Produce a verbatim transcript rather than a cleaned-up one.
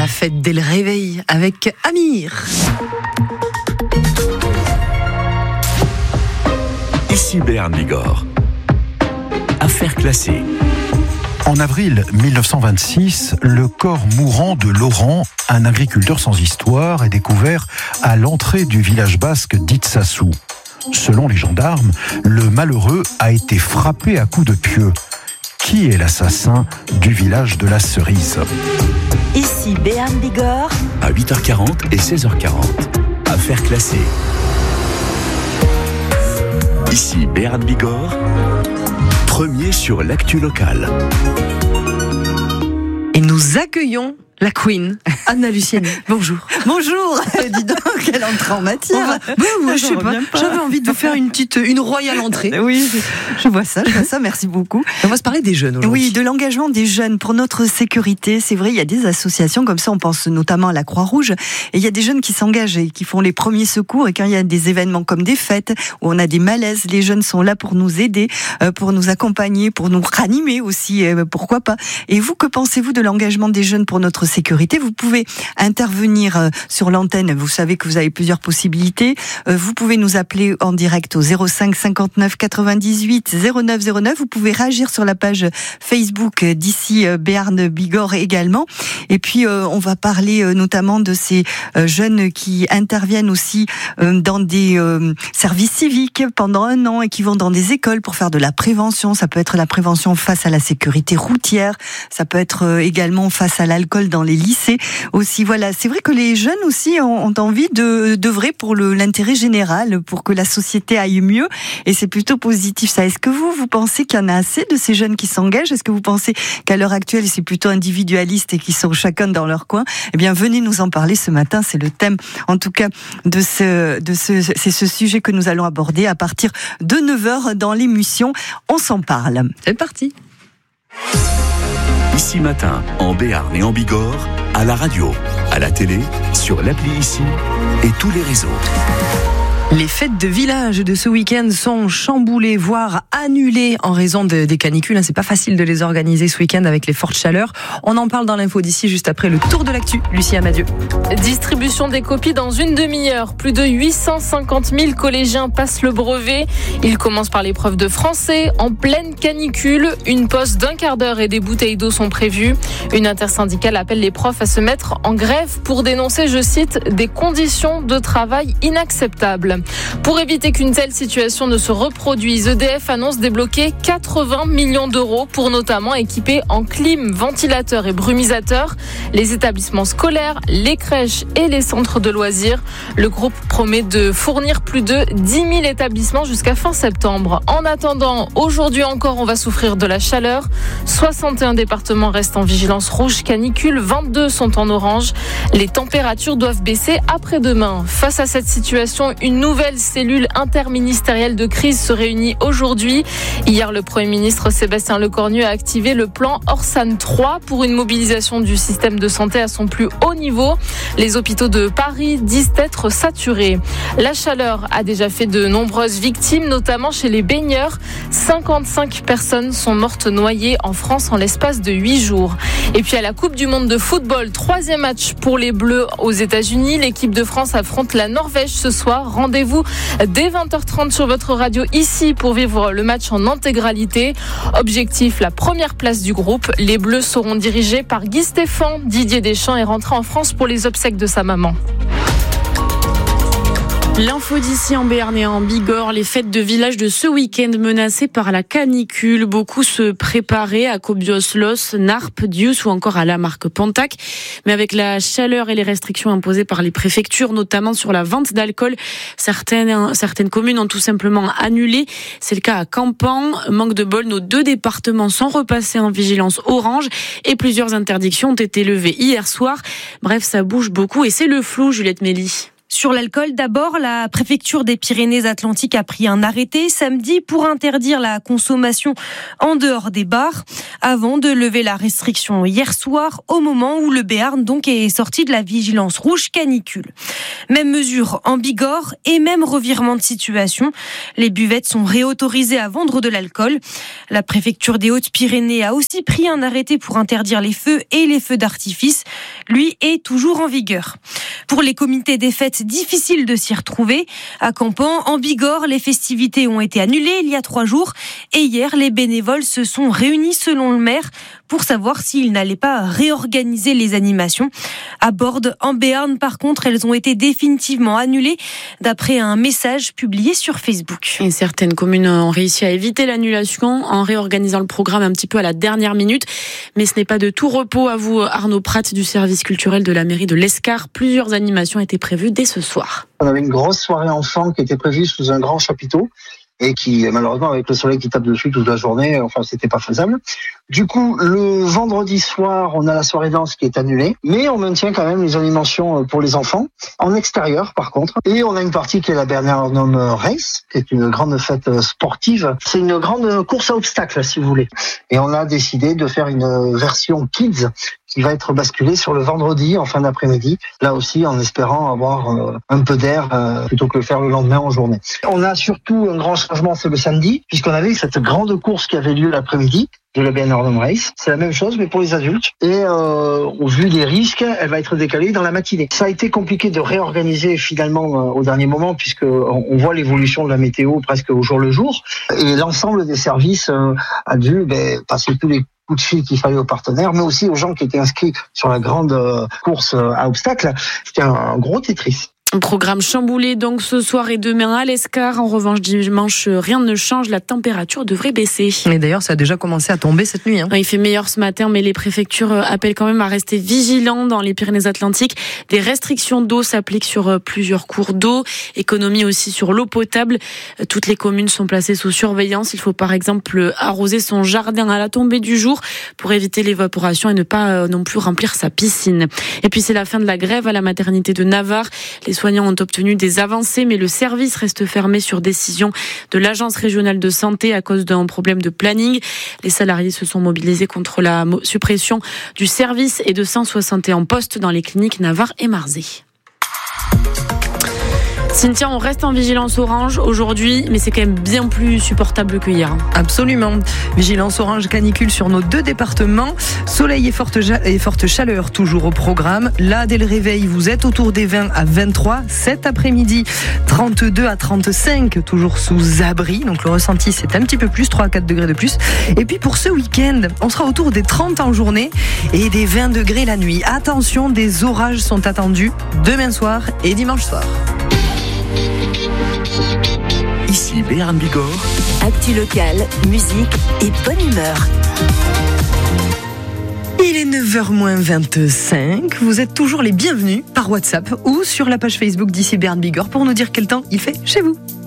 fête dès le réveil avec Amir. Ici Béarn Bigorre. Affaire classée. En avril mille neuf cent vingt-six, le corps mourant de Laurent, un agriculteur sans histoire, est découvert à l'entrée du village basque d'Itsassou. Selon les gendarmes, le malheureux a été frappé à coups de pieu. Qui est l'assassin du village de la Cerise ? Ici Béarn Bigorre. À huit heures quarante et seize heures quarante. Affaire classée. Ici Béarn Bigorre. Premier sur l'actu locale. Et nous accueillons la Queen, Anna Luciani. Bonjour. Bonjour. Dis donc, quelle entrée en matière. Va... Bah, ouais, je sais pas. pas. J'avais envie de vous faire une petite, une royale entrée. Oui, je vois ça, je vois ça. Merci beaucoup. On va se parler des jeunes aujourd'hui. Oui, de l'engagement des jeunes pour notre sécurité. C'est vrai, il y a des associations comme ça. On pense notamment à la Croix-Rouge. Et il y a des jeunes qui s'engagent et qui font les premiers secours. Et quand il y a des événements comme des fêtes où on a des malaises, les jeunes sont là pour nous aider, pour nous accompagner, pour nous ranimer aussi. Pourquoi pas. Et vous, que pensez-vous de l'engagement des jeunes pour notre sécurité? Vous pouvez intervenir sur l'antenne. Vous savez que vous avez plusieurs possibilités. Vous pouvez nous appeler en direct au zéro cinq cinquante-neuf quatre-vingt-dix-huit zéro neuf zéro neuf. Vous pouvez réagir sur la page Facebook d'ici Béarn Bigorre également. Et puis on va parler notamment de ces jeunes qui interviennent aussi dans des services civiques pendant un an et qui vont dans des écoles pour faire de la prévention. Ça peut être la prévention face à la sécurité routière. Ça peut être également face à l'alcool dans les lycées aussi. Voilà, c'est vrai que les jeunes aussi ont, ont envie de d'œuvrer pour le, l'intérêt général, pour que la société aille mieux, et c'est plutôt positif ça. Est-ce que vous, vous pensez qu'il y en a assez de ces jeunes qui s'engagent? Est-ce que vous pensez qu'à l'heure actuelle c'est plutôt individualiste et qu'ils sont chacun dans leur coin? Eh bien, venez nous en parler ce matin, c'est le thème en tout cas de ce, de ce, c'est ce sujet que nous allons aborder à partir de neuf heures dans l'émission On s'en parle. C'est parti. Ici Matin, en Béarn et en Bigorre, à la radio, à la télé, sur l'appli Ici et tous les réseaux. Les fêtes de village de ce week-end sont chamboulées, voire annulées en raison de, des canicules. C'est pas facile de les organiser ce week-end avec les fortes chaleurs. On en parle dans l'info d'ici, juste après le tour de l'actu. Lucie Amadieu. Distribution des copies dans une demi-heure. Plus de huit cent cinquante mille collégiens passent le brevet. Ils commencent par l'épreuve de français en pleine canicule. Une pause d'un quart d'heure et des bouteilles d'eau sont prévues. Une intersyndicale appelle les profs à se mettre en grève pour dénoncer, je cite, des conditions de travail inacceptables. Pour éviter qu'une telle situation ne se reproduise, E D F annonce débloquer quatre-vingts millions d'euros pour notamment équiper en clim, ventilateur et brumisateur les établissements scolaires, les crèches et les centres de loisirs. Le groupe promet de fournir plus de dix mille établissements jusqu'à fin septembre. En attendant, aujourd'hui encore, on va souffrir de la chaleur. soixante et un départements restent en vigilance rouge canicule, vingt-deux sont en orange. Les températures doivent baisser après-demain. Face à cette situation, une nouvelle cellule interministérielle de crise se réunit aujourd'hui. Hier, le Premier ministre Sébastien Lecornu a activé le plan Orsan trois pour une mobilisation du système de santé à son plus haut niveau. Les hôpitaux de Paris disent être saturés. La chaleur a déjà fait de nombreuses victimes, notamment chez les baigneurs. cinquante-cinq personnes sont mortes noyées en France en l'espace de huit jours. Et puis à la Coupe du Monde de football, troisième match pour les Bleus aux États-Unis. L'équipe de France affronte la Norvège ce soir. Rendez-vous dès vingt heures trente sur votre radio ici pour vivre le match en intégralité. Objectif, la première place du groupe. Les Bleus seront dirigés par Guy Stéphane. Didier Deschamps est rentré en France pour les obsèques de sa maman. L'info d'ici en Béarn et en Bigorre, les fêtes de village de ce week-end menacées par la canicule. Beaucoup se préparaient à Kobios-Los, Narp, Dius ou encore à la marque Pontac. Mais avec la chaleur et les restrictions imposées par les préfectures, notamment sur la vente d'alcool, certaines, certaines communes ont tout simplement annulé. C'est le cas à Campan. Manque de bol, nos deux départements sont repassés en vigilance orange et plusieurs interdictions ont été levées hier soir. Bref, ça bouge beaucoup et c'est le flou, Juliette Mély. Sur l'alcool, d'abord, la préfecture des Pyrénées-Atlantiques a pris un arrêté samedi pour interdire la consommation en dehors des bars, avant de lever la restriction hier soir, au moment où le Béarn donc est sorti de la vigilance rouge canicule. Même mesure en Bigorre et même revirement de situation. Les buvettes sont réautorisées à vendre de l'alcool. La préfecture des Hautes-Pyrénées a aussi pris un arrêté pour interdire les feux et les feux d'artifice. Lui est toujours en vigueur. Pour les comités des fêtes, difficile de s'y retrouver. À Campan, en Bigorre, les festivités ont été annulées il y a trois jours. Et hier, les bénévoles se sont réunis selon le maire pour savoir s'ils n'allaient pas réorganiser les animations. À Bordes, en Béarn, par contre, elles ont été définitivement annulées d'après un message publié sur Facebook. Et certaines communes ont réussi à éviter l'annulation en réorganisant le programme un petit peu à la dernière minute. Mais ce n'est pas de tout repos à vous, Arnaud Pratt du service culturel de la mairie de l'Escar. Plusieurs animations étaient prévues dès ce soir. On avait une grosse soirée enfant qui était prévue sous un grand chapiteau et qui, malheureusement, avec le soleil qui tape dessus toute la journée, enfin, c'était pas faisable. Du coup, le vendredi soir, on a la soirée danse qui est annulée, mais on maintient quand même les animations pour les enfants, en extérieur par contre. Et on a une partie qui est la Bernard Arnault Race, qui est une grande fête sportive. C'est une grande course à obstacles, si vous voulez. Et on a décidé de faire une version kids qui va être basculée sur le vendredi en fin d'après-midi, là aussi en espérant avoir euh, un peu d'air euh, plutôt que le faire le lendemain en journée. On a surtout un grand changement, c'est le samedi, puisqu'on avait cette grande course qui avait lieu l'après-midi de la Bernard Arnault Race. C'est la même chose, mais pour les adultes. Et euh, au vu des risques, elle va être décalée dans la matinée. Ça a été compliqué de réorganiser finalement euh, au dernier moment, puisque on voit l'évolution de la météo presque au jour le jour. Et l'ensemble des services euh, a dû ben, passer tous les coup de fil qu'il fallait aux partenaires, mais aussi aux gens qui étaient inscrits sur la grande euh, course euh, à obstacles. C'était un, un gros Tetris. Un programme chamboulé donc ce soir et demain à l'Escar. En revanche, dimanche, rien ne change. La température devrait baisser. Et d'ailleurs, ça a déjà commencé à tomber cette nuit. Hein. Il fait meilleur ce matin, mais les préfectures appellent quand même à rester vigilants dans les Pyrénées-Atlantiques. Des restrictions d'eau s'appliquent sur plusieurs cours d'eau. Économie aussi sur l'eau potable. Toutes les communes sont placées sous surveillance. Il faut par exemple arroser son jardin à la tombée du jour pour éviter l'évaporation et ne pas non plus remplir sa piscine. Et puis c'est la fin de la grève à la maternité de Navarre. Les soignants ont obtenu des avancées, mais le service reste fermé sur décision de l'Agence régionale de santé à cause d'un problème de planning. Les salariés se sont mobilisés contre la suppression du service et de cent soixante et un postes dans les cliniques Navarre et Marzé. Cynthia, on reste en vigilance orange aujourd'hui, mais c'est quand même bien plus supportable que hier. Absolument. Vigilance orange canicule sur nos deux départements. Soleil et forte, et forte chaleur toujours au programme. Là, dès le réveil, vous êtes autour des vingt à vingt-trois. Cet après-midi, trente-deux à trente-cinq, toujours sous abri. Donc le ressenti, c'est un petit peu plus, trois à quatre degrés de plus. Et puis pour ce week-end, on sera autour des trente en journée et des vingt degrés la nuit. Attention, des orages sont attendus demain soir et dimanche soir. Ici Béarn Bigorre. Actu locale, musique et bonne humeur. Il est neuf heures moins vingt-cinq. Vous êtes toujours les bienvenus par WhatsApp ou sur la page Facebook d'ici Béarn Bigorre pour nous dire quel temps il fait chez vous.